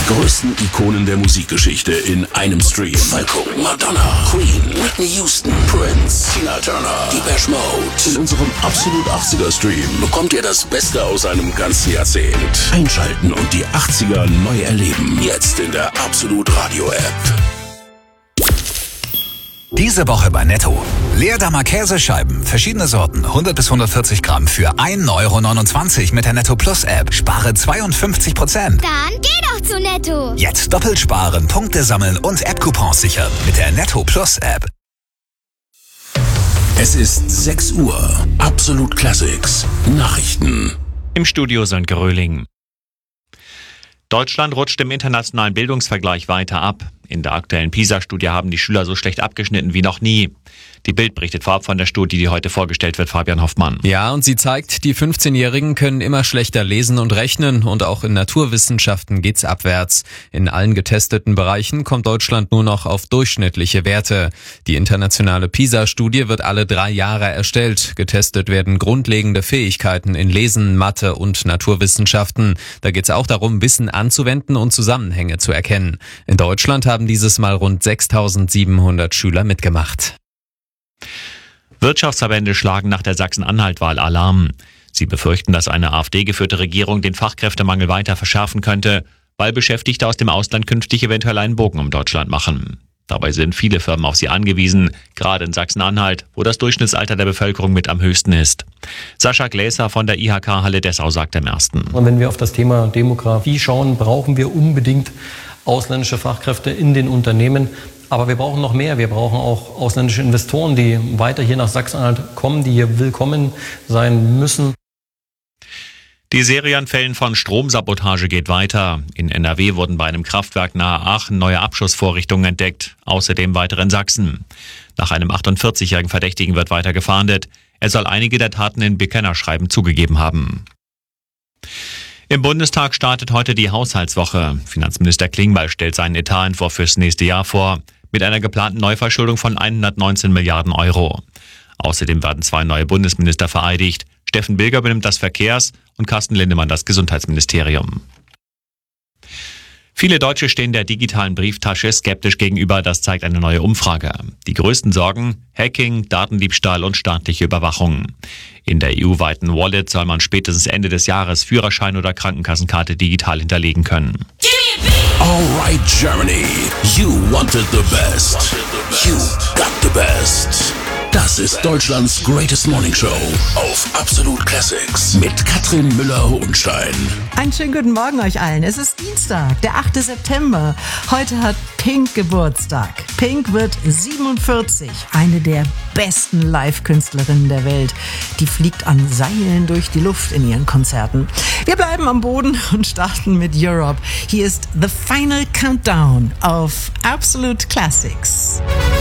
größten Ikonen der Musikgeschichte in einem Stream. Falco, Madonna, Queen, Whitney Houston, Prince, Tina Turner, Depeche Mode. In unserem Absolut 80er Stream bekommt ihr das Beste aus einem ganzen Jahrzehnt. Einschalten und die 80er neu erleben. Jetzt in der Absolut Radio App. Diese Woche bei Netto. Leerdammer Käsescheiben, verschiedene Sorten, 100 bis 140 Gramm für 1,29 € mit der Netto Plus App. Spare 52%. Dann geh doch zu Netto. Jetzt doppelt sparen, Punkte sammeln und App-Coupons sichern mit der Netto Plus App. Es ist 6 Uhr. Absolut Classics. Nachrichten. Im Studio Sönke Röhling. Deutschland rutscht im internationalen Bildungsvergleich weiter ab. In der aktuellen PISA-Studie haben die Schüler so schlecht abgeschnitten wie noch nie. Die Bild berichtet vorab von der Studie, die heute vorgestellt wird, Fabian Hoffmann. Ja, und sie zeigt, die 15-Jährigen können immer schlechter lesen und rechnen und auch in Naturwissenschaften geht's abwärts. In allen getesteten Bereichen kommt Deutschland nur noch auf durchschnittliche Werte. Die internationale PISA-Studie wird alle 3 Jahre erstellt. Getestet werden grundlegende Fähigkeiten in Lesen, Mathe und Naturwissenschaften. Da geht's auch darum, Wissen anzuwenden und Zusammenhänge zu erkennen. In Deutschland haben dieses Mal rund 6.700 Schüler mitgemacht. Wirtschaftsverbände schlagen nach der Sachsen-Anhalt-Wahl Alarm. Sie befürchten, dass eine AfD-geführte Regierung den Fachkräftemangel weiter verschärfen könnte, weil Beschäftigte aus dem Ausland künftig eventuell einen Bogen um Deutschland machen. Dabei sind viele Firmen auf sie angewiesen, gerade in Sachsen-Anhalt, wo das Durchschnittsalter der Bevölkerung mit am höchsten ist. Sascha Gläser von der IHK Halle Dessau sagt am ersten. Und wenn wir auf das Thema Demografie schauen, brauchen wir unbedingt ausländische Fachkräfte in den Unternehmen. Aber wir brauchen noch mehr. Wir brauchen auch ausländische Investoren, die weiter hier nach Sachsen-Anhalt kommen, die hier willkommen sein müssen. Die Serie an Fällen von Stromsabotage geht weiter. In NRW wurden bei einem Kraftwerk nahe Aachen neue Abschussvorrichtungen entdeckt, außerdem weitere in Sachsen. Nach einem 48-jährigen Verdächtigen wird weiter gefahndet. Er soll einige der Taten in Bekennerschreiben zugegeben haben. Im Bundestag startet heute die Haushaltswoche. Finanzminister Klingbeil stellt seinen Etatentwurf fürs nächste Jahr vor, mit einer geplanten Neuverschuldung von 119 Milliarden Euro. Außerdem werden 2 neue Bundesminister vereidigt. Steffen Bilger übernimmt das Verkehrs- und Carsten Lindemann das Gesundheitsministerium. Viele Deutsche stehen der digitalen Brieftasche skeptisch gegenüber, das zeigt eine neue Umfrage. Die größten Sorgen: Hacking, Datendiebstahl und staatliche Überwachung. In der EU-weiten Wallet soll man spätestens Ende des Jahres Führerschein oder Krankenkassenkarte digital hinterlegen können. Alright Germany, you wanted the best. You got the best. Das ist Deutschlands Greatest Morning Show auf Absolut Classics mit Katrin Müller-Hohenstein. Einen schönen guten Morgen euch allen. Es ist Dienstag, der 8. September. Heute hat Pink Geburtstag. Pink wird 47, eine der besten Live-Künstlerinnen der Welt. Die fliegt an Seilen durch die Luft in ihren Konzerten. Wir bleiben am Boden und starten mit Europe. Hier ist The Final Countdown auf Absolute Classics.